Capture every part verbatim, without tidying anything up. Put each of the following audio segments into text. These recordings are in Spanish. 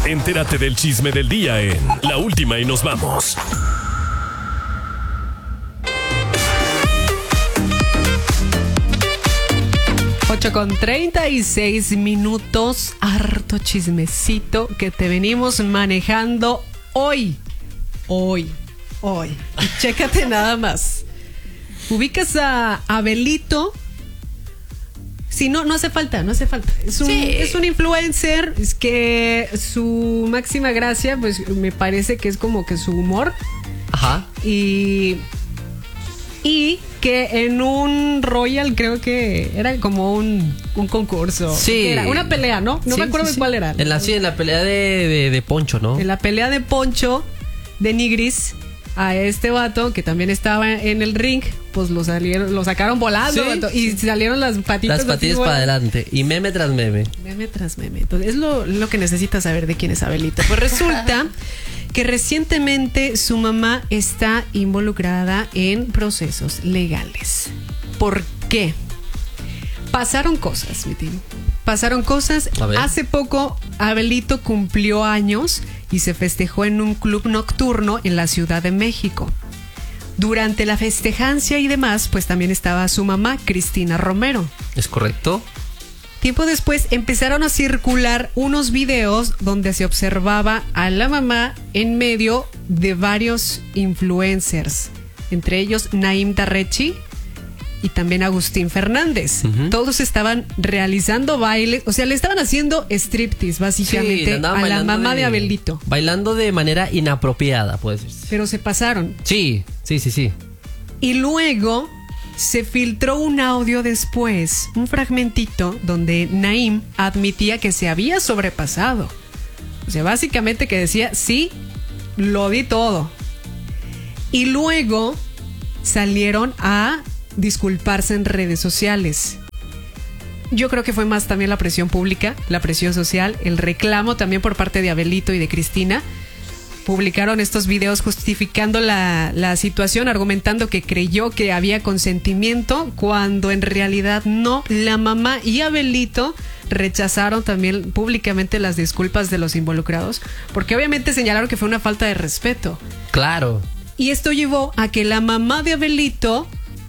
Entérate del chisme del día en La Última y Nos Vamos. ocho con treinta y seis minutos, harto chismecito que te venimos manejando hoy, hoy, hoy. Y chécate nada más. Ubicas a Abelito. Sí, no, no hace falta, no hace falta. Es un, sí. es un influencer, es que su máxima gracia, pues me parece que es como que su humor. Ajá. Y... Y que en un Royal creo que era como un, un concurso. Sí. Era una pelea, ¿no? No sí, me acuerdo sí, de sí. cuál era. En la, sí, en la pelea de, de, de Poncho, ¿no? En la pelea de Poncho, de Nigris, a este vato que también estaba en el ring, pues lo salieron, lo sacaron volando, Sí, vato, y sí. salieron las patitas. Las patillas para adelante. Y meme tras meme. Meme tras meme. Entonces, es lo, lo que necesitas saber de quién es Abelito. Pues resulta que recientemente su mamá está involucrada en procesos legales. ¿Por qué? Pasaron cosas, mi tío. Pasaron cosas. Hace poco Abelito cumplió años y se festejó en un club nocturno en la Ciudad de México. Durante la festejancia y demás, pues también estaba su mamá, Cristina Romero. ¿Es correcto? Tiempo después empezaron a circular unos videos donde se observaba a la mamá en medio de varios influencers, entre ellos Naim Darrechi y también Agustín Fernández. Uh-huh. Todos estaban realizando bailes, o sea, le estaban haciendo striptease básicamente sí, a la mamá de, de Abelito. Bailando de manera inapropiada, puede ser. Pero se pasaron. Sí, sí, sí, sí. Y luego se filtró un audio después, un fragmentito donde Naim admitía que se había sobrepasado. O sea, básicamente que decía, sí, lo di todo. Y luego salieron a disculparse en redes sociales. Yo creo que fue más también la presión pública, la presión social, el reclamo también por parte de Abelito y de Cristina. Publicaron estos videos justificando la, la situación, argumentando que creyó que había consentimiento, cuando en realidad no. La mamá y Abelito rechazaron también públicamente las disculpas de los involucrados, porque obviamente señalaron que fue una falta de respeto. Claro. Y esto llevó a que la mamá de Abelito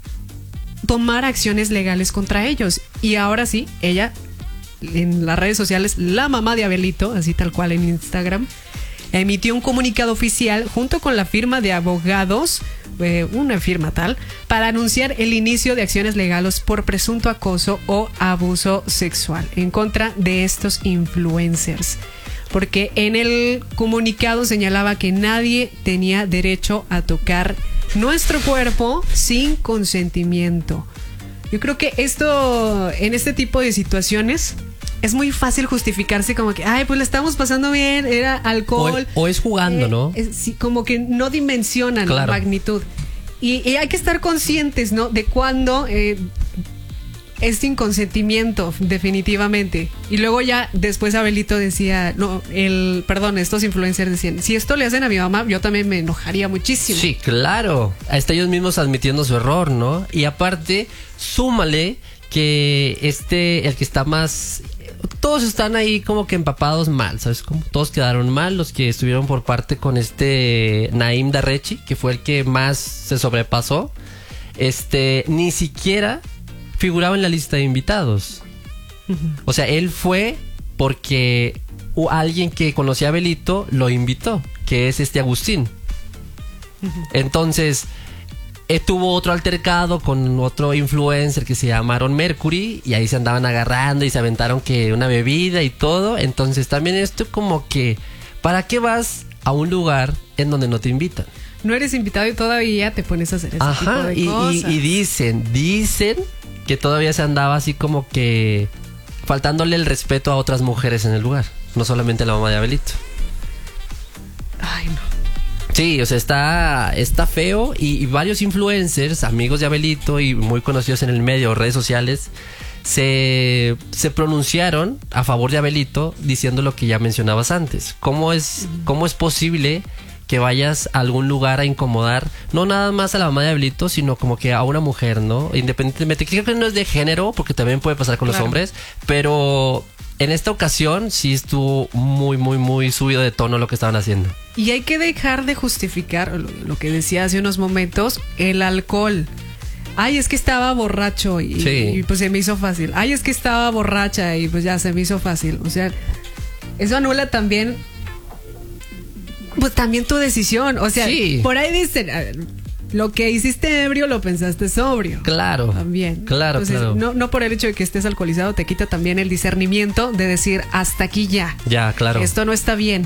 tomara acciones legales contra ellos. Y ahora sí, ella, en las redes sociales, la mamá de Abelito, así tal cual en Instagram, emitió un comunicado oficial junto con la firma de abogados, eh, una firma tal, para anunciar el inicio de acciones legales por presunto acoso o abuso sexual en contra de estos influencers. Porque en el comunicado señalaba que nadie tenía derecho a tocar nuestro cuerpo sin consentimiento. Yo creo que esto, en este tipo de situaciones, es muy fácil justificarse como que, ay, pues la estamos pasando bien, era alcohol. O, o es jugando, eh, ¿no? Es, sí, como que no dimensionan claro. la magnitud. Y, y hay que estar conscientes, ¿no? De cuándo eh, es sin consentimiento, definitivamente. Y luego ya después Abelito decía, no, el, perdón, estos influencers decían, si esto le hacen a mi mamá, yo también me enojaría muchísimo. Sí, claro. Hasta ellos mismos admitiendo su error, ¿no? Y aparte, súmale que este, el que está más... Todos están ahí como que empapados mal, ¿sabes? Como todos quedaron mal, los que estuvieron por parte con este Naim Darrechi, que fue el que más se sobrepasó. Este, ni siquiera figuraba en la lista de invitados. Uh-huh. O sea, él fue porque alguien que conocía a Abelito lo invitó, que es este Agustín. Uh-huh. Entonces, eh, tuvo otro altercado con otro influencer que se llamaron Mercury, y ahí se andaban agarrando y se aventaron que una bebida y todo. Entonces también esto como que, ¿para qué vas a un lugar en donde no te invitan? No eres invitado y todavía te pones a hacer ese Ajá, tipo de y, cosas. Y, y dicen, dicen que todavía se andaba así como que faltándole el respeto a otras mujeres en el lugar, no solamente a la mamá de Abelito. Ay, no. Sí, o sea, está, está feo, y, y varios influencers, amigos de Abelito y muy conocidos en el medio, redes sociales, se, se pronunciaron a favor de Abelito diciendo lo que ya mencionabas antes. ¿Cómo es, cómo es posible que vayas a algún lugar a incomodar, no nada más a la mamá de Abelito, sino como que a una mujer, ¿no? Independientemente, creo que no es de género, porque también puede pasar con claro. los hombres, pero en esta ocasión sí estuvo muy, muy, muy subido de tono lo que estaban haciendo. Y hay que dejar de justificar lo, lo que decía hace unos momentos, el alcohol. Ay, es que estaba borracho y, Sí. y pues se me hizo fácil. Ay, es que estaba borracha y pues ya se me hizo fácil. O sea, eso anula también, pues también tu decisión. O sea, Sí. por ahí dicen, a ver, lo que hiciste ebrio lo pensaste sobrio. Claro. También. Claro, Entonces, claro. No, no por el hecho de que estés alcoholizado te quita también el discernimiento de decir hasta aquí ya. Ya, claro. Esto no está bien.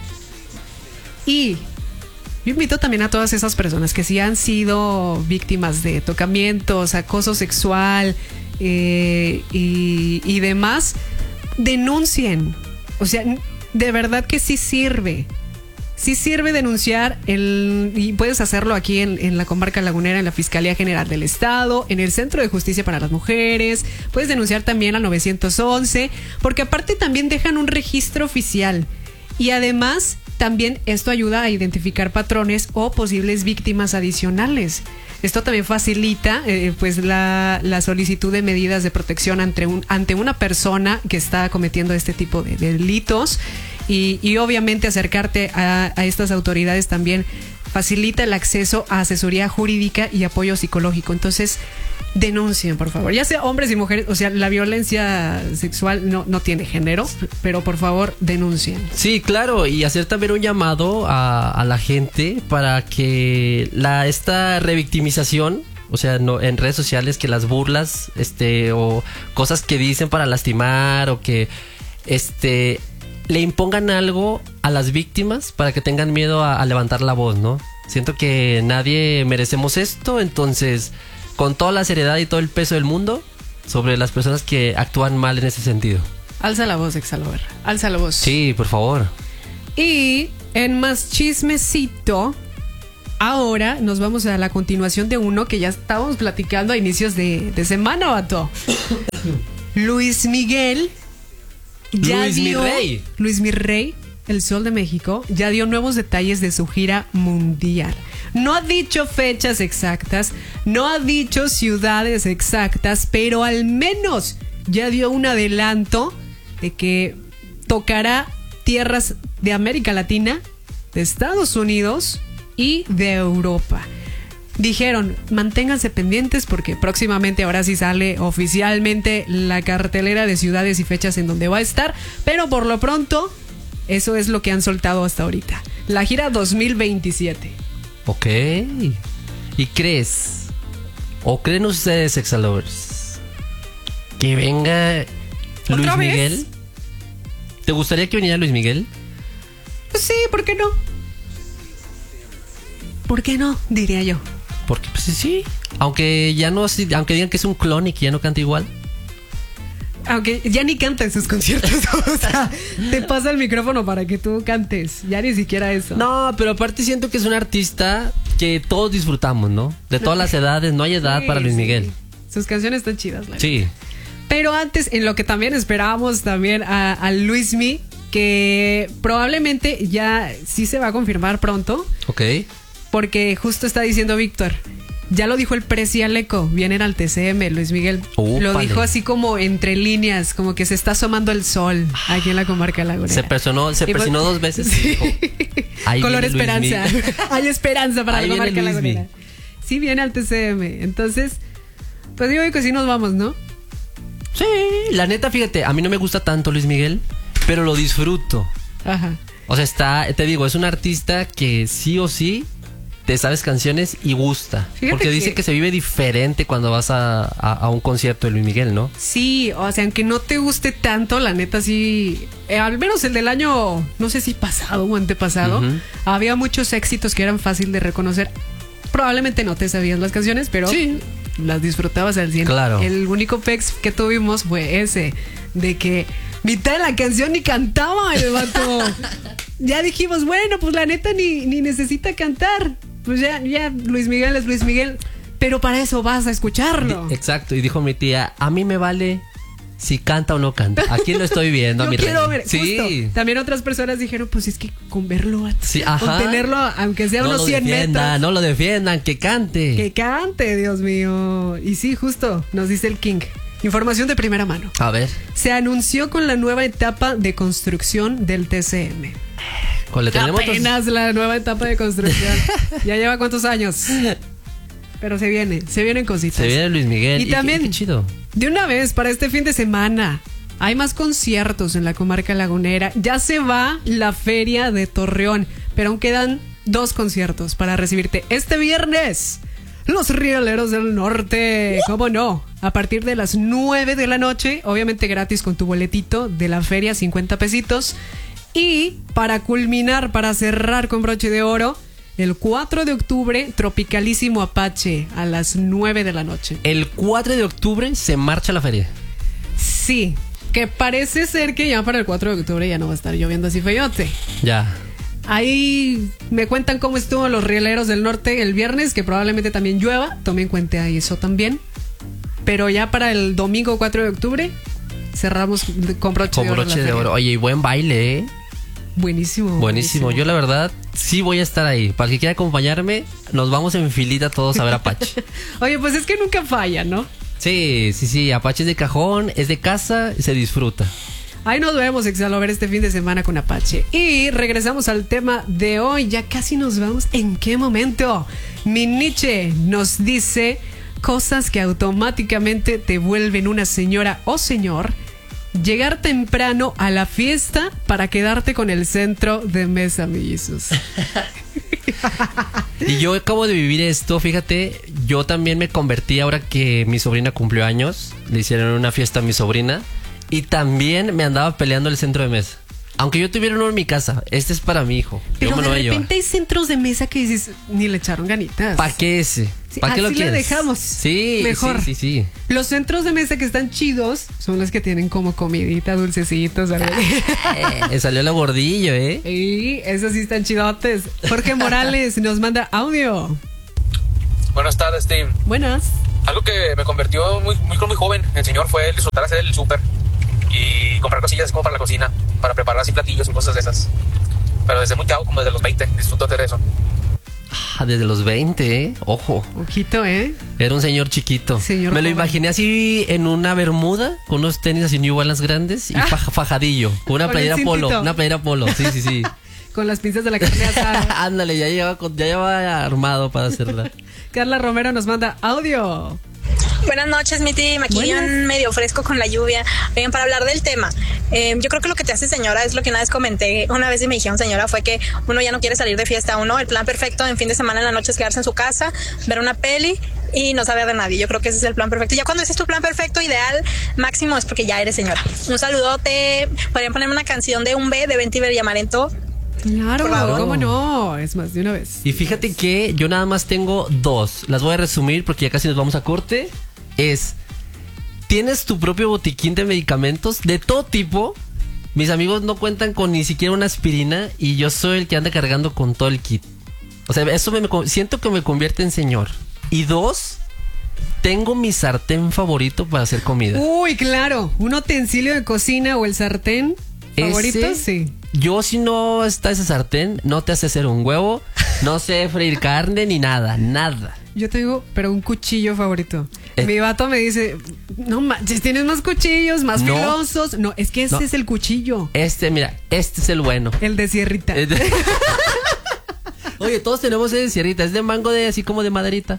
Y yo invito también a todas esas personas que sí han sido víctimas de tocamientos, acoso sexual eh, y, y demás, denuncien. O sea, de verdad que sí sirve. Sí sirve denunciar el, y puedes hacerlo aquí en, en la comarca lagunera, en la Fiscalía General del Estado, en el Centro de Justicia para las Mujeres. Puedes denunciar también al nueve once, porque aparte también dejan un registro oficial. Y además, también esto ayuda a identificar patrones o posibles víctimas adicionales. Esto también facilita eh, pues la, la solicitud de medidas de protección ante, un, ante una persona que está cometiendo este tipo de, de delitos. Y, y obviamente acercarte a, a estas autoridades también facilita el acceso a asesoría jurídica y apoyo psicológico. Entonces, denuncien, por favor. Ya sea hombres y mujeres, o sea, la violencia sexual no, no tiene género, pero por favor, denuncien. Sí, claro, y hacer también un llamado a, a la gente para que la esta revictimización, o sea, no, en redes sociales, que las burlas, este, o cosas que dicen para lastimar, o que este le impongan algo a las víctimas para que tengan miedo a, a levantar la voz, ¿no? Siento que nadie merecemos esto, entonces, con toda la seriedad y todo el peso del mundo sobre las personas que actúan mal en ese sentido. Alza la voz, Exalover. Alza la voz. Sí, por favor. Y en más chismecito, ahora nos vamos a la continuación de uno que ya estábamos platicando a inicios de, de semana, vato. Luis Miguel. Ya Luis dio, Mirrey. Luis Mirrey, el Sol de México, ya dio nuevos detalles de su gira mundial. No ha dicho fechas exactas, no ha dicho ciudades exactas, pero al menos ya dio un adelanto de que tocará tierras de América Latina, de Estados Unidos y de Europa. Dijeron, manténganse pendientes porque próximamente ahora sí sale oficialmente la cartelera de ciudades y fechas en donde va a estar, pero por lo pronto eso es lo que han soltado hasta ahorita. La gira dos mil veintisiete. Ok. ¿Y crees? ¿O creen ustedes, Exalovers, que venga Luis ¿Otra vez? Miguel? ¿Te gustaría que viniera Luis Miguel? Pues sí, ¿por qué no? ¿Por qué no? Diría yo. Porque pues sí, aunque ya no, aunque digan que es un clon y que ya no canta igual. Aunque ya ni canta en sus conciertos. O sea, te pasa el micrófono para que tú cantes. Ya ni siquiera eso. No, pero aparte siento que es un artista que todos disfrutamos, ¿no? De todas las edades, no hay edad Sí, para Luis sí. Miguel. Sus canciones están chidas, la Sí. Pero antes, en lo que también esperábamos también a, a Luismi, que probablemente ya sí se va a confirmar pronto, Ok. porque justo está diciendo Víctor, ya lo dijo el Prezi Aleco, vienen al T C M, Luis Miguel. Úpale. Lo dijo así como entre líneas, como que se está asomando el sol aquí en la comarca lagunera. Se personó, se Y pues- persinó dos veces. y Sí. dijo, "Ahí Color viene Luis esperanza. Miguel". Hay esperanza para Ahí la viene comarca Luismi. lagunera. Sí viene al T C M. Entonces, pues digo que sí nos vamos, ¿no? Sí, la neta, fíjate, a mí no me gusta tanto Luis Miguel, pero lo disfruto. Ajá. O sea, está, te digo, es un artista que sí o sí te sabes canciones y gusta. Fíjate porque dice que- que se vive diferente cuando vas a, a, a un concierto de Luis Miguel, ¿no? Sí, o sea, aunque no te guste tanto, la neta sí, eh, al menos el del año, no sé si pasado o antepasado, Ujú. había muchos éxitos que eran fácil de reconocer. Probablemente no te sabías las canciones, pero Sí. las disfrutabas al cien. Claro. El único pex que tuvimos fue ese, de que mitad de la canción ni cantaba el vato. Ya dijimos, bueno, pues la neta ni, ni necesita cantar. Pues ya, ya, Luis Miguel es Luis Miguel, pero para eso vas a escucharlo. Di- Exacto, y dijo mi tía, a mí me vale si canta o no canta. Aquí lo estoy viendo, a Yo mi quiero rey. ver, Sí. justo. También otras personas dijeron, pues es que con verlo, Sí, con ajá. tenerlo, aunque sea No unos lo cien defiendan, metros, no lo defiendan, que cante. que cante, Dios mío. Y sí, justo, nos dice el King. Información de primera mano. A ver, Se anunció con la nueva etapa de construcción del T C M. ¿cuál le tenemos? Apenas la nueva etapa de construcción. ¿Ya lleva cuántos años? Pero se viene, se vienen cositas. Se viene Luis Miguel. Y también, qué, qué chido. de una vez, para este fin de semana, hay más conciertos en la comarca lagunera. Ya se va la feria de Torreón, pero aún quedan dos conciertos para recibirte este viernes. Los Rieleros del Norte, ¿cómo no? A partir de las nueve de la noche, obviamente gratis con tu boletito de la feria, cincuenta pesitos. Y para culminar, para cerrar con broche de oro, el cuatro de octubre, Tropicalísimo Apache, a las nueve de la noche. El cuatro de octubre se marcha la feria. Sí, que parece ser que ya para el cuatro de octubre ya no va a estar lloviendo así feyote. Ya. Ahí me cuentan cómo estuvo los Rieleros del Norte el viernes, que probablemente también llueva. Tomen en cuenta eso también. Pero ya para el domingo cuatro de octubre cerramos con broche Con de oro. broche la de feria. oro. Oye, y buen baile, ¿eh? Buenísimo, Buenísimo. Yo la verdad sí voy a estar ahí. Para el que quiera acompañarme, nos vamos en filita todos a ver Apache. Oye, pues es que nunca falla, ¿no? Sí, sí, sí. Apache es de cajón, es de casa, se disfruta. Ahí nos vemos, Exalover, este fin de semana con Apache. Y regresamos al tema de hoy. Ya casi nos vamos. ¿En qué momento? Mi Nietzsche nos dice cosas que automáticamente te vuelven una señora o señor. Llegar temprano a la fiesta para quedarte con el centro de mesa, mellizos. Y yo acabo de vivir esto, fíjate, yo también me convertí ahora que mi sobrina cumplió años, le hicieron una fiesta a mi sobrina y también me andaba peleando el centro de mesa. Aunque yo tuviera uno en mi casa, este es para mi hijo. Pero yo me de lo voy a llevar. repente hay centros de mesa que dices, ni le echaron ganitas. ¿Para qué ese? Sí, ¿Para qué lo así le quieres? dejamos. Sí, Mejor. sí, sí, sí. Los centros de mesa que están chidos son los que tienen como comidita, dulcecitos, algo así. Eh, salió la gordillo, ¿eh? Y esos sí están chidotes. Jorge Morales nos manda audio. Buenas tardes, Tim. Buenas. Algo que me convirtió muy, muy, muy joven el señor fue el disfrutar hacer el súper y comprar cosillas como para la cocina, para preparar así platillos y cosas de esas. Pero desde muy chavo, como desde los veinte, disfruto hacer eso. Ah, desde los veinte, ¿eh? Ojo. Ojito, ¿eh? Era un señor chiquito. Señor Me lo joven. imaginé así en una bermuda, con unos tenis así New Balance grandes y Ah. faj- fajadillo. Con una Con el playera polo. cintito. Una playera polo, sí, sí, sí. Con las pinzas de la carne asada. Ándale, ya lleva, con- ya lleva armado para hacerla. Carla Romero nos manda audio. Buenas noches, mi team. Aquí Buenas. bien medio fresco con la lluvia. Bien, para hablar del tema, eh, yo creo que lo que te hace señora es lo que una vez comenté, una vez y me dijeron señora, fue que uno ya no quiere salir de fiesta. Uno, el plan perfecto en fin de semana en la noche es quedarse en su casa, ver una peli y no saber de nadie. Yo creo que ese es el plan perfecto. Y ya cuando ese es tu plan perfecto, ideal, máximo, es porque ya eres señora. Un saludote. Podrían ponerme una canción de un B de Ventiver y Amarento. Claro, Claro. ¿cómo no? Es más, de una vez. Y fíjate que yo nada más tengo dos. Las voy a resumir porque ya casi nos vamos a corte. Es, tienes tu propio botiquín de medicamentos de todo tipo. Mis amigos no cuentan con ni siquiera una aspirina y yo soy el que anda cargando con todo el kit. O sea, eso me, me- siento que me convierte en señor. Y dos, tengo mi sartén favorito para hacer comida. Uy, claro. Un utensilio de cocina o el sartén favorito, Ese, sí. Yo si no está ese sartén, no te hace hacer un huevo, no sé freír carne ni nada, nada. Yo tengo, pero un cuchillo favorito. Eh. Mi vato me dice, no manches, tienes más cuchillos, más No. filosos. No, es que ese No. es el cuchillo. Este, mira, este es el bueno. El de sierrita. Es de- Oye, todos tenemos ese de sierrita, es de mango de así como de maderita.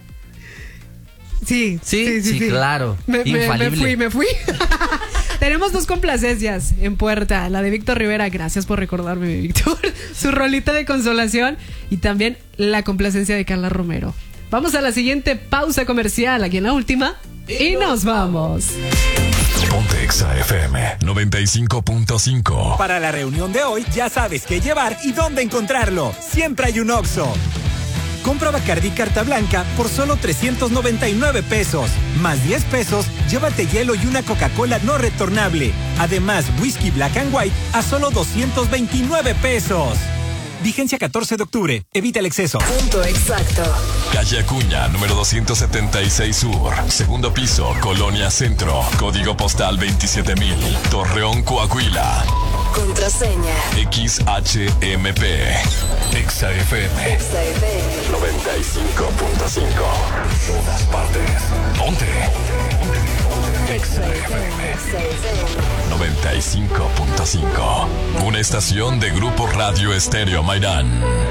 Sí, Sí, sí, claro. Me, me- me Infalible. fui, me fui. Tenemos dos complacencias en puerta. La de Víctor Rivera, gracias por recordarme, mi Víctor. Su rolita de consolación. Y también la complacencia de Carla Romero. Vamos a la siguiente pausa comercial, aquí en la última. Y nos vamos. Ponte Exa F M noventa y cinco punto cinco. Para la reunión de hoy ya sabes qué llevar y dónde encontrarlo. Siempre hay un Oxxo. Compra Bacardí Carta Blanca por solo trescientos noventa y nueve pesos. Más diez pesos, llévate hielo y una Coca-Cola no retornable. Además, whisky Black and White a solo doscientos veintinueve pesos. Vigencia catorce de octubre. Evita el exceso. Punto exacto. Calle Acuña, número doscientos setenta y seis Sur. Segundo piso, Colonia Centro. Código postal veintisiete mil. Torreón, Coahuila. Contraseña. X H M P. Exa F M Exa F M. noventa y cinco punto cinco. Todas partes. Ponte. noventa y cinco punto cinco. Una estación de Grupo Radio Estéreo Mairán.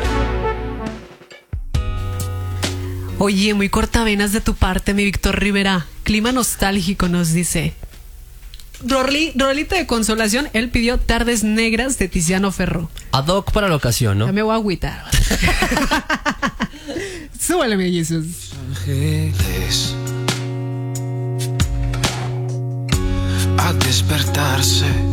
Oye, muy cortavenas de tu parte, mi Víctor Rivera. Clima nostálgico nos dice. Roli- Rolita de consolación, él pidió Tardes Negras de Tiziano Ferro. Ad hoc para la ocasión, ¿no? Ya me voy a agüitar. Súbele, mi Jesús. Ángeles a despertarse